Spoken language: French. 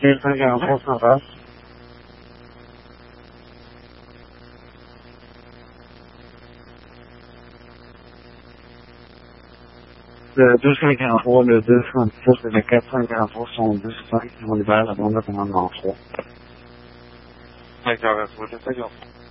543 sans passe. 243, le 276 et le 443 sont 205 qui vont libérer la bande de commandement 3. 543,